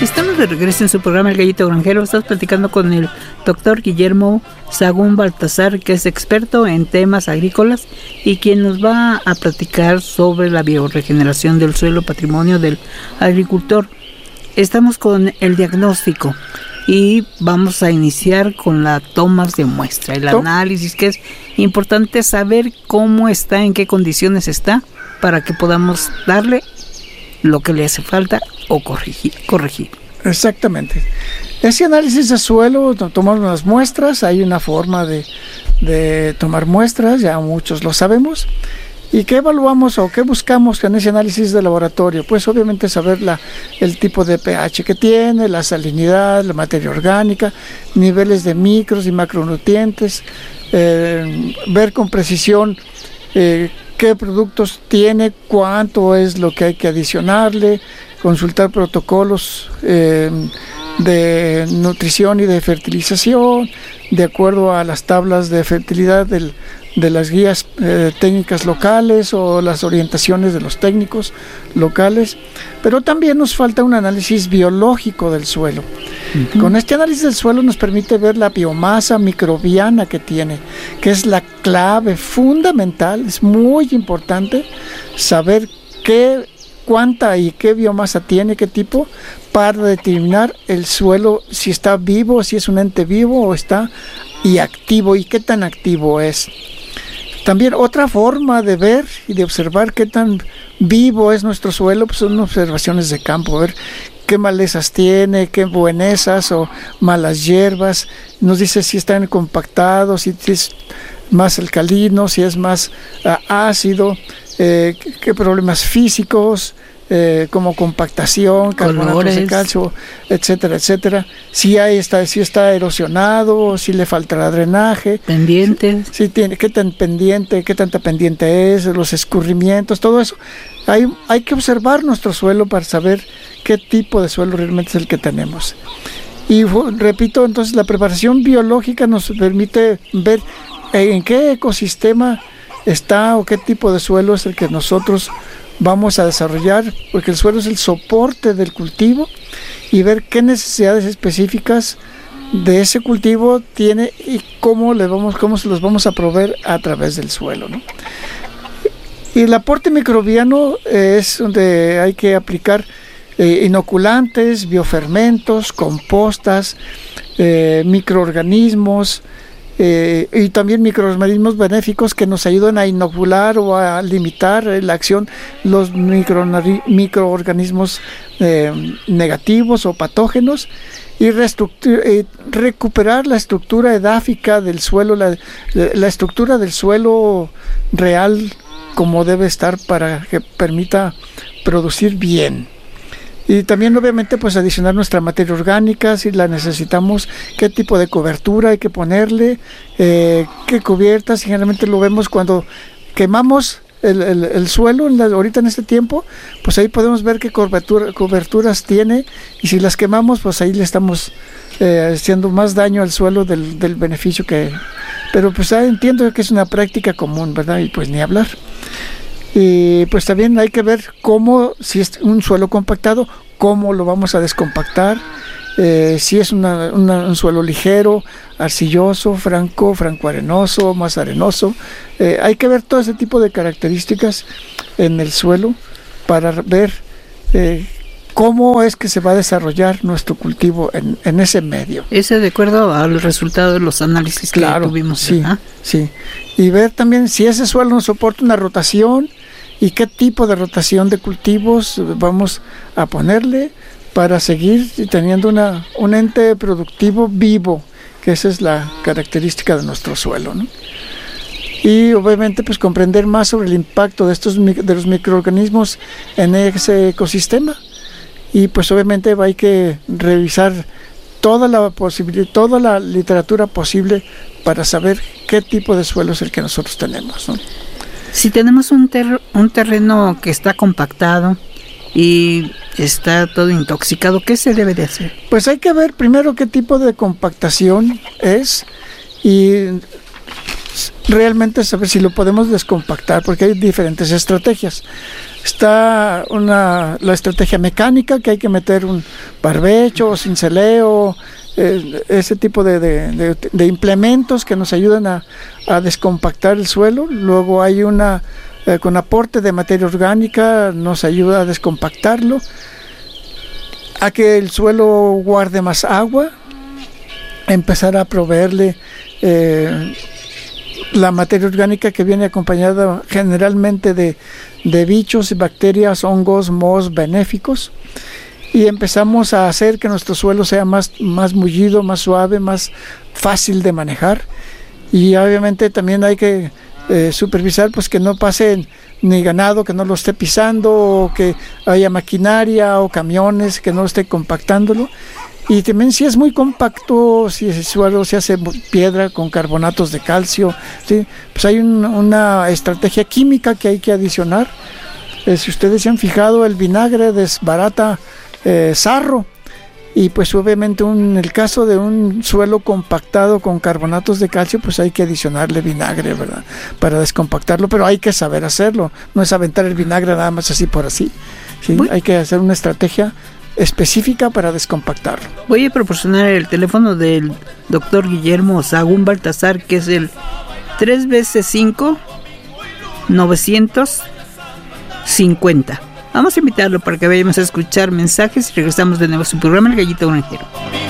Estamos de regreso en su programa El Gallito Granjero. Estamos platicando con el doctor Guillermo Sahagún Baltazar, que es experto en temas agrícolas y quien nos va a platicar sobre la bioregeneración del suelo, patrimonio del agricultor. Estamos con el diagnóstico y vamos a iniciar con la tomas de muestra, el análisis, que es importante saber cómo está, en qué condiciones está, para que podamos darle lo que le hace falta o corregir. Exactamente. Ese análisis de suelo, tomamos unas muestras, hay una forma de tomar muestras, ya muchos lo sabemos. ¿Y qué evaluamos o qué buscamos en ese análisis de laboratorio? Pues obviamente saber el tipo de pH que tiene, la salinidad, la materia orgánica, niveles de micros y macronutrientes, ver con precisión qué productos tiene, cuánto es lo que hay que adicionarle, consultar protocolos de nutrición y de fertilización, de acuerdo a las tablas de fertilidad de las guías técnicas locales o las orientaciones de los técnicos locales, pero también nos falta un análisis biológico del suelo. Uh-huh. Con este análisis del suelo nos permite ver la biomasa microbiana que tiene, que es la clave fundamental. Es muy importante saber cuánta y qué biomasa tiene, qué tipo, para determinar el suelo, si está vivo, si es un ente vivo o está activo y qué tan activo es. También otra forma de ver y de observar qué tan vivo es nuestro suelo, pues son observaciones de campo, ver qué malezas tiene, qué buenezas o malas hierbas, nos dice si están compactados, si es más alcalino, si es más ácido, qué problemas físicos, como compactación, carbonatos de calcio, etcétera, etcétera. Si está erosionado, si le faltará drenaje, pendientes, si tiene, qué tanta pendiente es, los escurrimientos, todo eso. Hay que observar nuestro suelo para saber qué tipo de suelo realmente es el que tenemos. Y repito, entonces la preparación biológica nos permite ver en qué ecosistema está o qué tipo de suelo es el que nosotros vamos a desarrollar, porque el suelo es el soporte del cultivo, y ver qué necesidades específicas de ese cultivo tiene y cómo se los vamos a proveer a través del suelo, ¿no? Y el aporte microbiano es donde hay que aplicar inoculantes, biofermentos, compostas, microorganismos, y también microorganismos benéficos que nos ayudan a inocular o a limitar la acción los microorganismos negativos o patógenos, y recuperar la estructura edáfica del suelo, la estructura del suelo real como debe estar para que permita producir bien. Y también obviamente pues adicionar nuestra materia orgánica si la necesitamos, qué tipo de cobertura hay que ponerle, qué cubiertas. Generalmente lo vemos cuando quemamos el suelo ahorita en este tiempo, pues ahí podemos ver qué coberturas tiene, y si las quemamos pues ahí le estamos haciendo más daño al suelo del beneficio que... Pero pues entiendo que es una práctica común, ¿verdad? Y pues ni hablar. Y pues también hay que ver cómo, si es un suelo compactado, cómo lo vamos a descompactar, si es un suelo ligero, arcilloso, franco-arenoso, más arenoso. Hay que ver todo ese tipo de características en el suelo para ver cómo es que se va a desarrollar nuestro cultivo en ese medio. Ese de acuerdo al resultado de los análisis que tuvimos. Sí, ¿verdad? Sí. Y ver también si ese suelo nos soporta una rotación y qué tipo de rotación de cultivos vamos a ponerle para seguir teniendo un ente productivo vivo, que esa es la característica de nuestro suelo, ¿no? Y obviamente pues comprender más sobre el impacto de los microorganismos en ese ecosistema. Y pues obviamente hay que revisar toda la literatura posible para saber qué tipo de suelo es el que nosotros tenemos, ¿no? Si tenemos un terreno que está compactado y está todo intoxicado, ¿qué se debe de hacer? Pues hay que ver primero qué tipo de compactación es y realmente saber si lo podemos descompactar, porque hay diferentes estrategias. Está la estrategia mecánica, que hay que meter un barbecho, cinceleo, ese tipo de implementos que nos ayudan a descompactar el suelo. Luego hay una con aporte de materia orgánica, nos ayuda a descompactarlo, a que el suelo guarde más agua, empezar a proveerle la materia orgánica, que viene acompañada generalmente de bichos, bacterias, hongos, mohos benéficos, y empezamos a hacer que nuestro suelo sea más mullido, más suave, más fácil de manejar. Y obviamente también hay que supervisar pues que no pase ni ganado, que no lo esté pisando, o que haya maquinaria o camiones que no esté compactándolo. Y también si es muy compacto, si el suelo se hace piedra con carbonatos de calcio, ¿sí? Pues hay una estrategia química que hay que adicionar. Si ustedes se han fijado, el vinagre desbarata sarro, y pues obviamente en el caso de un suelo compactado con carbonatos de calcio, pues hay que adicionarle vinagre, ¿verdad?, para descompactarlo, pero hay que saber hacerlo, no es aventar el vinagre nada más así por así, ¿sí? Hay que hacer una estrategia específica para descompactarlo. Voy a proporcionar el teléfono del doctor Guillermo Sahagún Baltazar, que es el 3x5-950. Vamos a invitarlo para que vayamos a escuchar mensajes y regresamos de nuevo a su programa El Gallito Granjero.